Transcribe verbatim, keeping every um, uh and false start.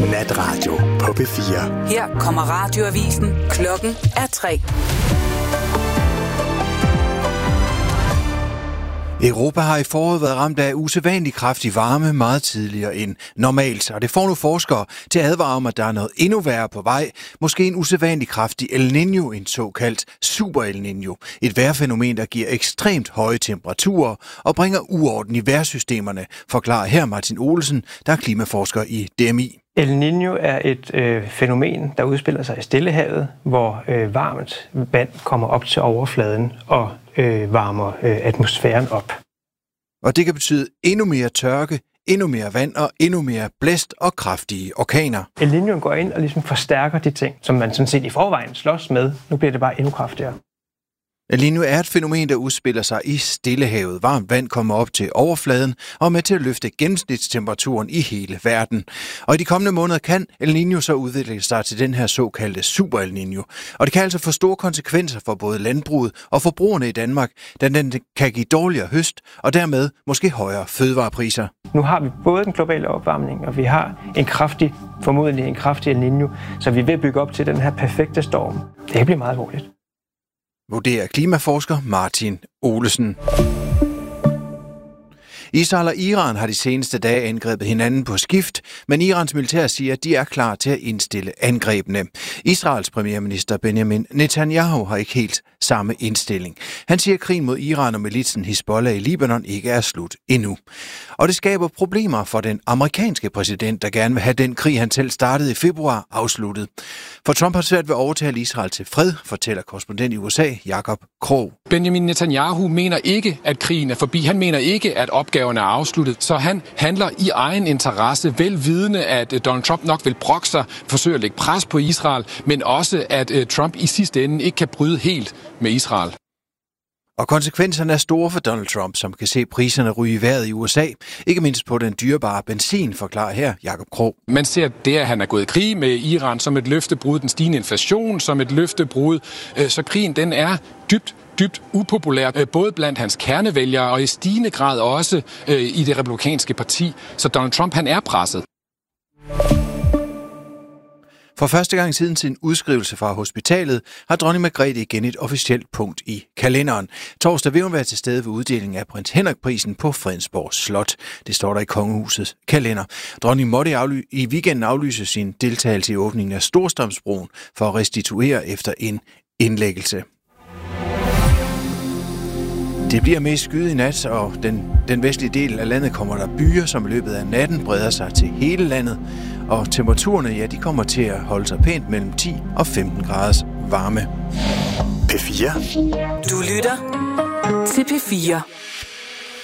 Natradio på P fire. Her kommer radioavisen. Klokken er tre. Europa har i foråret været ramt af usædvanlig kraftig varme meget tidligere end normalt, og det får nu forskere til at advare om, at der er noget endnu værre på vej. Måske en usædvanlig kraftig El Niño, en såkaldt super El Niño. Et vejrfænomen, der giver ekstremt høje temperaturer og bringer uorden i vejrsystemerne, forklarer her Martin Olesen, der er klimaforsker i D M I. El Niño er et øh, fænomen, der udspiller sig i Stillehavet, hvor øh, varmt vand kommer op til overfladen og øh, varmer øh, atmosfæren op. Og det kan betyde endnu mere tørke, endnu mere vand og endnu mere blæst og kraftige orkaner. El Niño går ind og ligesom forstærker de ting, som man sådan set i forvejen slås med. Nu bliver det bare endnu kraftigere. El Niño er et fænomen, der udspiller sig i Stillehavet. Varmt vand kommer op til overfladen og er med til at løfte gennemsnitstemperaturen i hele verden. Og i de kommende måneder kan El Niño så udvikle sig til den her såkaldte super El Niño. Og det kan altså få store konsekvenser for både landbruget og forbrugerne i Danmark, da den kan give dårligere høst og dermed måske højere fødevarepriser. Nu har vi både den globale opvarmning, og vi har en kraftig, formodentlig en kraftig El Niño, så vi er ved at bygge op til den her perfekte storm. Det bliver meget alvorligt. Vurderer klimaforsker Martin Olesen. Israel og Iran har de seneste dage angrebet hinanden på skift, men Irans militær siger, at de er klar til at indstille angrebene. Israels premierminister Benjamin Netanyahu har ikke helt samme indstilling. Han siger, at krigen mod Iran og militsen Hizbollah i Libanon ikke er slut endnu. Og det skaber problemer for den amerikanske præsident, der gerne vil have den krig, han selv startede i februar, afsluttet. For Trump har svært ved at overtale Israel til fred, fortæller korrespondent i U S A, Jakob Krog. Benjamin Netanyahu mener ikke, at krigen er forbi. Han mener ikke, at opgaven er afsluttet. Så han handler i egen interesse, velvidende, at Donald Trump nok vil brokke sig, forsøge at lægge pres på Israel, men også, at Trump i sidste ende ikke kan bryde helt med Israel. Og konsekvenserne er store for Donald Trump, som kan se priserne ryge i vejret i U S A. Ikke mindst på den dyrebare benzin, forklarer her Jakob Krog. Man ser det, at han er gået i krig med Iran, som et løftebrud, den stigende inflation som et løftebrud. Så krigen, den er dybt dybt upopulær, både blandt hans kernevælgere og i stigende grad også i det republikanske parti. Så Donald Trump, han er presset. For første gang siden sin udskrivelse fra hospitalet har dronning Margrethe igen et officielt punkt i kalenderen. Torsdag vil hun være til stede ved uddelingen af Prins Henrik-prisen på Fredensborg Slot. Det står der i kongehusets kalender. Dronningen måtte i weekenden aflyse sin deltagelse i åbningen af Storstrømsbroen for at restituere efter en indlæggelse. Det bliver mest skyet i nat, og den, den vestlige del af landet kommer der byer, som i løbet af natten breder sig til hele landet. Og temperaturerne, ja, de kommer til at holde sig pænt mellem ti og femten graders varme. P fire. Du lytter til P fire.